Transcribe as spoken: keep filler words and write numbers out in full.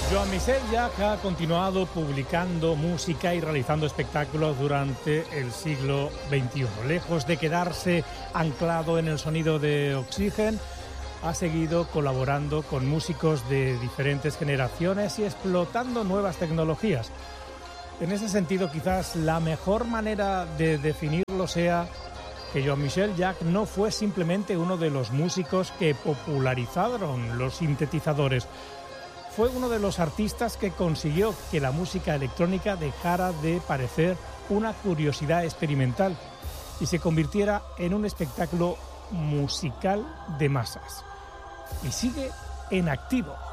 Jean-Michel Jarre ha continuado publicando música y realizando espectáculos durante el siglo veintiuno. Lejos de quedarse anclado en el sonido de Oxygen, ha seguido colaborando con músicos de diferentes generaciones y explotando nuevas tecnologías. En ese sentido, quizás la mejor manera de definirlo sea que Jean-Michel Jarre no fue simplemente uno de los músicos que popularizaron los sintetizadores. Fue uno de los artistas que consiguió que la música electrónica dejara de parecer una curiosidad experimental y se convirtiera en un espectáculo musical de masas. Y sigue en activo.